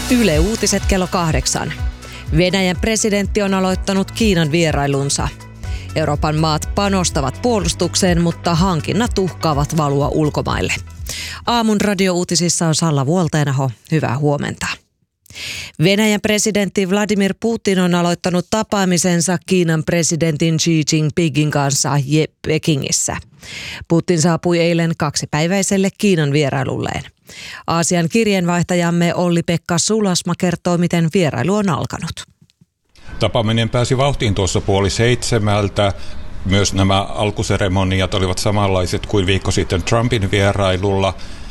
Yle Uutiset kello 8. Venäjän presidentti on aloittanut Kiinan vierailunsa. Euroopan maat panostavat puolustukseen, mutta hankinnat uhkaavat valua ulkomaille. Aamun radiouutisissa on Salla Vuolteenaho. Hyvää huomenta. Venäjän presidentti Vladimir Putin on aloittanut tapaamisensa Kiinan presidentin Xi Jinpingin kanssa Pekingissä. Putin saapui eilen 2-päiväiselle Kiinan vierailulleen. Aasian kirjeenvaihtajamme Olli-Pekka Sulasma kertoo, miten vierailu on alkanut. Tapaaminen pääsi vauhtiin tuossa 6:30. Myös nämä alkuseremoniat olivat samanlaiset kuin viikko sitten Trumpin vierailulla.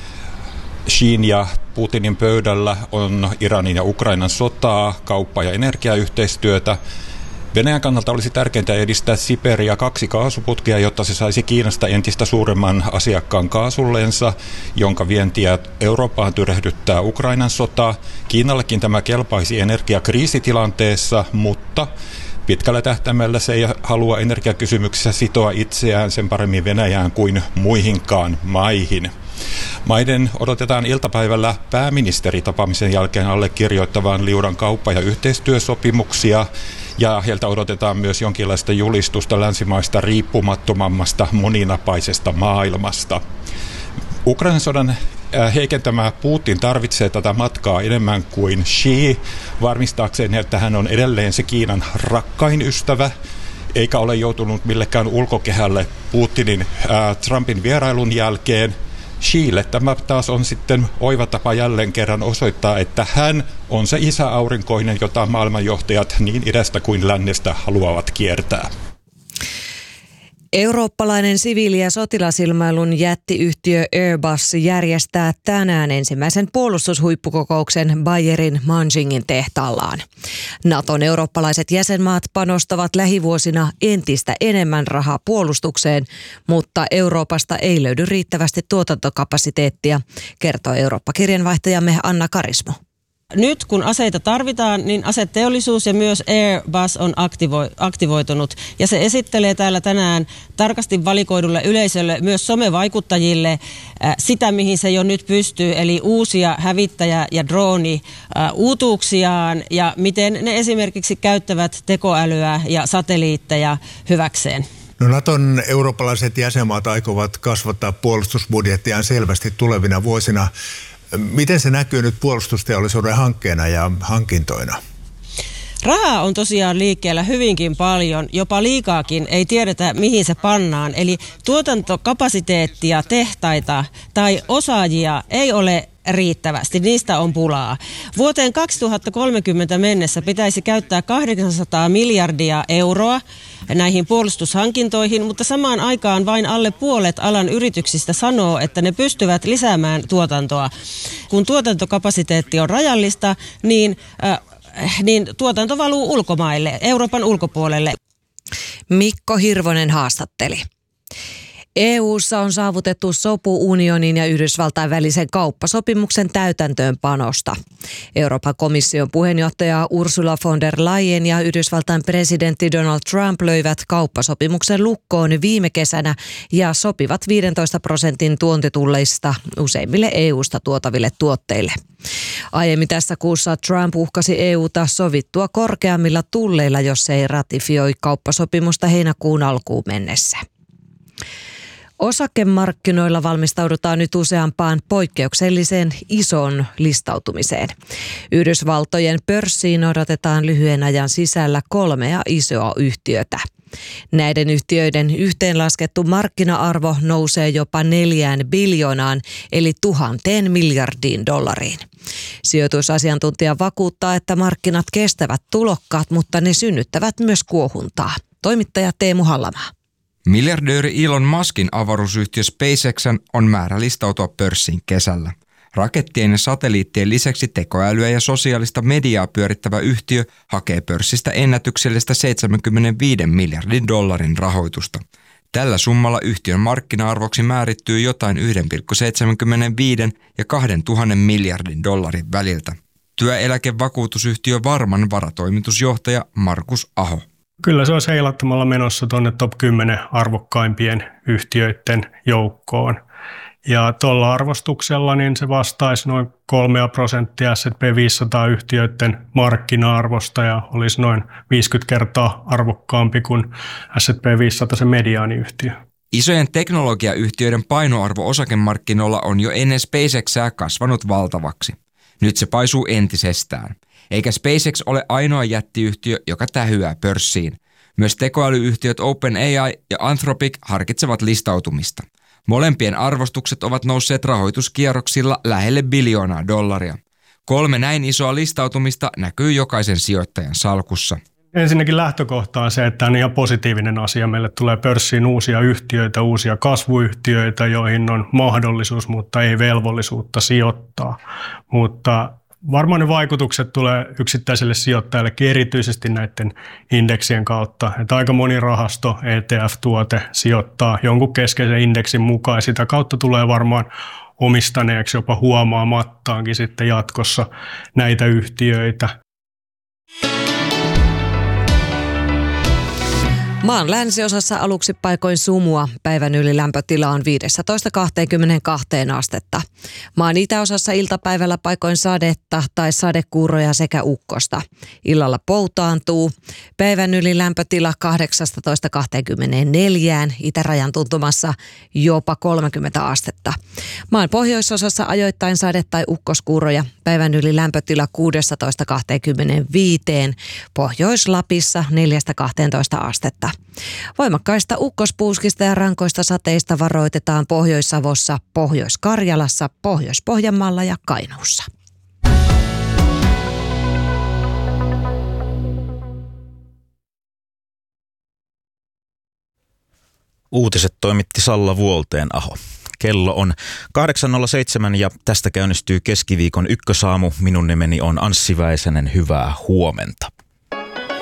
Xin ja Putinin pöydällä on Iranin ja Ukrainan sotaa, kauppa- ja energiayhteistyötä. Venäjän kannalta olisi tärkeintä edistää Siberia 2 kaasuputkea, jotta se saisi Kiinasta entistä suuremman asiakkaan kaasullensa, jonka vientiä Eurooppaan tyrehdyttää Ukrainan sota. Kiinallekin tämä kelpaisi energiakriisitilanteessa, mutta pitkällä tähtäimellä se ei halua energiakysymyksissä sitoa itseään sen paremmin Venäjään kuin muihinkaan maihin. Maiden odotetaan iltapäivällä pääministeritapaamisen jälkeen allekirjoittavan liudan kauppa- ja yhteistyösopimuksia, ja heiltä odotetaan myös jonkinlaista julistusta länsimaista riippumattomammasta moninapaisesta maailmasta. Ukrainan sodan heikentämä Putin tarvitsee tätä matkaa enemmän kuin Xi varmistaakseen, että hän on edelleen se Kiinan rakkain ystävä, eikä ole joutunut millekään ulkokehälle Putinin Trumpin vierailun jälkeen. Xille tämä taas on sitten oiva tapa jälleen kerran osoittaa, että hän on se isä aurinkoinen, jota maailmanjohtajat niin idästä kuin lännestä haluavat kiertää. Eurooppalainen siviili- ja sotilasilmailun jättiyhtiö Airbus järjestää tänään ensimmäisen puolustushuippukokouksen Bayerin Manjingin tehtaallaan. Naton eurooppalaiset jäsenmaat panostavat lähivuosina entistä enemmän rahaa puolustukseen, mutta Euroopasta ei löydy riittävästi tuotantokapasiteettia, kertoo Eurooppa-kirjanvaihtajamme Anna Karismo. Nyt kun aseita tarvitaan, niin aseteollisuus ja myös Airbus on aktivoitunut. Ja se esittelee täällä tänään tarkasti valikoidulle yleisölle, myös somevaikuttajille, sitä mihin se jo nyt pystyy. Eli uusia hävittäjä- ja drooni-uutuuksiaan ja miten ne esimerkiksi käyttävät tekoälyä ja satelliitteja hyväkseen. No, Naton eurooppalaiset jäsenmaat aikovat kasvattaa puolustusbudjettiaan selvästi tulevina vuosina. Miten se näkyy nyt puolustusteollisuuden hankkeena ja hankintoina? Rahaa on tosiaan liikkeellä hyvinkin paljon, jopa liikaakin, ei tiedetä mihin se pannaan. Eli tuotantokapasiteettia, tehtaita tai osaajia ei ole riittävästi, niistä on pulaa. Vuoteen 2030 mennessä pitäisi käyttää 800 miljardia euroa näihin puolustushankintoihin, mutta samaan aikaan vain alle puolet alan yrityksistä sanoo, että ne pystyvät lisäämään tuotantoa. Kun tuotantokapasiteetti on rajallista, niin tuotanto valuu ulkomaille, Euroopan ulkopuolelle. Mikko Hirvonen haastatteli. EU:ssa on saavutettu sopu unionin ja Yhdysvaltain välisen kauppasopimuksen täytäntöönpanosta. Euroopan komission puheenjohtaja Ursula von der Leyen ja Yhdysvaltain presidentti Donald Trump löivät kauppasopimuksen lukkoon viime kesänä ja sopivat 15% tuontitulleista useimmille EU:sta tuotaville tuotteille. Aiemmin tässä kuussa Trump uhkasi EU:ta sovittua korkeammilla tulleilla, jos se ei ratifioi kauppasopimusta heinäkuun alkuun mennessä. Osakemarkkinoilla valmistaudutaan nyt useampaan poikkeukselliseen ison listautumiseen. Yhdysvaltojen pörssiin odotetaan lyhyen ajan sisällä 3 isoa yhtiötä. Näiden yhtiöiden yhteenlaskettu markkina-arvo nousee jopa 4 biljoonaan eli 1 000 miljardiin dollariin. Sijoitusasiantuntija vakuuttaa, että markkinat kestävät tulokkaat, mutta ne synnyttävät myös kuohuntaa. Toimittaja Teemu Hallamaa. Miljardööri Elon Muskin avaruusyhtiö SpaceX:n on määrä listautua pörssiin kesällä. Rakettien ja satelliittien lisäksi tekoälyä ja sosiaalista mediaa pyörittävä yhtiö hakee pörssistä ennätyksellistä 75 miljardin dollarin rahoitusta. Tällä summalla yhtiön markkina-arvoksi määrittyy jotain 1,75 ja 2 000 miljardin dollarin väliltä. Työeläkevakuutusyhtiö Varman varatoimitusjohtaja Markus Aho. Kyllä se on heilattamalla menossa tuonne top 10 arvokkaimpien yhtiöiden joukkoon. Ja tuolla arvostuksella niin se vastaisi noin 3% S&P 500-yhtiöiden markkina-arvosta ja olisi noin 50 kertaa arvokkaampi kuin S&P 500 se mediaaniyhtiö. Isojen teknologiayhtiöiden painoarvo osakemarkkinoilla on jo ennen SpaceXää kasvanut valtavaksi. Nyt se paisuu entisestään. Eikä SpaceX ole ainoa jättiyhtiö, joka tähyää pörssiin. Myös tekoälyyhtiöt OpenAI ja Anthropic harkitsevat listautumista. Molempien arvostukset ovat nousseet rahoituskierroksilla lähelle $1 biljoonaa. 3 näin isoa listautumista näkyy jokaisen sijoittajan salkussa. Ensinnäkin lähtökohta on se, että tämä on ihan positiivinen asia. Meille tulee pörssiin uusia yhtiöitä, uusia kasvuyhtiöitä, joihin on mahdollisuus, mutta ei velvollisuutta sijoittaa. Mutta varmaan ne vaikutukset tulee yksittäiselle sijoittajallekin erityisesti näiden indeksien kautta. Että aika moni rahasto, ETF-tuote sijoittaa jonkun keskeisen indeksin mukaan ja sitä kautta tulee varmaan omistaneeksi jopa huomaamattaankin sitten jatkossa näitä yhtiöitä. Maan länsiosassa aluksi paikoin sumua. Päivän ylilämpötila on 15–22 astetta. Maan itäosassa iltapäivällä paikoin sadetta tai sadekuuroja sekä ukkosta. Illalla poutaantuu. Päivän ylilämpötila 18–24, itärajan tuntumassa jopa 30 astetta. Maan pohjoisosassa ajoittain sade- tai ukkoskuuroja. Päivän ylilämpötila 16–25, Pohjois-Lapissa 4–12 astetta. Voimakkaista ukkospuuskista ja rankoista sateista varoitetaan Pohjois-Savossa, Pohjois-Karjalassa, Pohjois-Pohjanmaalla ja Kainuussa. Uutiset toimitti Salla Vuolteen-aho. Kello on 8.07 ja tästä käynnistyy keskiviikon ykkösaamu. Minun nimeni on Anssi Väisänen. Hyvää huomenta.